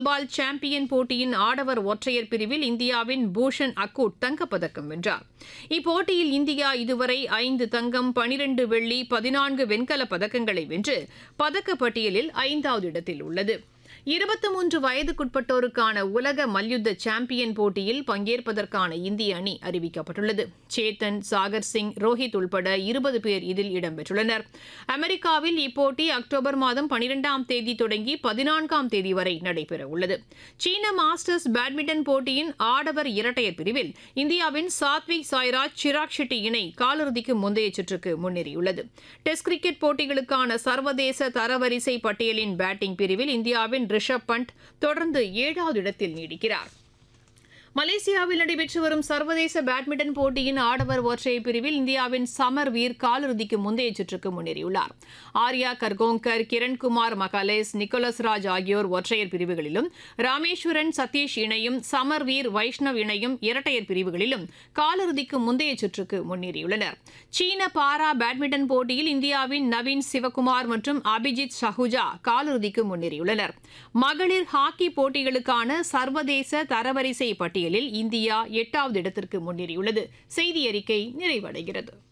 பால் champion போட்டியின் ஆடவர் ஒற்றையர் பிரிவில் இந்தியாவின் பூஷன் அக்கூட் தங்கப்பதக்கம் வென்றார். இப்போட்டியில் இந்தியா இதுவரை 5 தங்கம், 12 வெள்ளி, 14 வெண்கலப் பதக்கங்களை வென்று பதக்கப்பட்டியலில் 5வது இடத்தில் உள்ளது. 23 வயதுக்குட்பட்டோருக்கான உலக மல்யுத்த சாம்பியன் போட்டியில் பங்கேற்பதற்கான இந்திய அணி அறிவிக்கப்பட்டுள்ளது. சேத்தன், சாகர் சிங், ரோஹித் உள்பட 20 பேர் இதில் இடம்பெற்றுள்ளனர். அமெரிக்காவில் இப்போட்டி அக்டோபர் மாதம் 12ஆம் தேதி தொடங்கி 14ஆம் தேதி வரை நடைபெறவுள்ளது. சீன மாஸ்டர்ஸ் பேட்மிண்டன் போட்டியின் ஆடவர் இரட்டையர் பிரிவில் இந்தியாவின் சாத்விக் சாய்ராஜ், சிராக் ஷெட்டி இணை காலிறுதிக்கு முந்தைய சுற்றுக்கு முன்னேறியுள்ளது. டெஸ்ட் கிரிக்கெட் போட்டிகளுக்கான சர்வதேச தரவரிசை பட்டியலின் பேட்டிங் பிரிவில் இந்தியாவின் ரிஷப் பண்ட் தொடர்ந்து 7வது இடத்தில் நீடிக்கிறார். மலேசியாவில் நடைபெற்று வரும் சர்வதேச பேட்மிண்டன் போட்டியின் ஆடவர் ஒற்றையர் பிரிவில் இந்தியாவின் சமர் வீர் காலிறுதிக்கு முந்தைய சுற்றுக்கு முன்னேறியுள்ளார். ஆர்யா கர்கோங்கர், கிரண்குமார் மகாலேஸ், நிக்கோலஸ் ராஜ் ஆகியோர் ஒற்றையர் பிரிவுகளிலும், ராமேஸ்வரன் சதீஷ் இணையும் சமர் வீர் வைஷ்ணவ் இணையும் இரட்டையர் பிரிவுகளிலும் காலிறுதிக்கு முந்தைய சுற்றுக்கு முன்னேறியுள்ளனர். சீன பாரா பேட்மிண்டன் போட்டியில் இந்தியாவின் நவீன் சிவகுமார் மற்றும் அபிஜித் சஹுஜா காலிறுதிக்கு முன்னேறியுள்ளனர். மகளிர் ஹாக்கி போட்டிகளுக்கான சர்வதேச தரவரிசை பட்டியலில் இந்தியா 8வது இடத்திற்கு முன்னேறியுள்ளது. செய்தி அறிக்கை நிறைவடைகிறது.